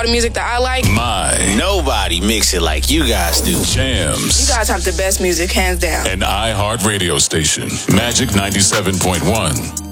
all the music that I like. Nobody mix it like you guys do. Jams. You guys have the best music, hands down. An iHeart radio station. Magic 97.1.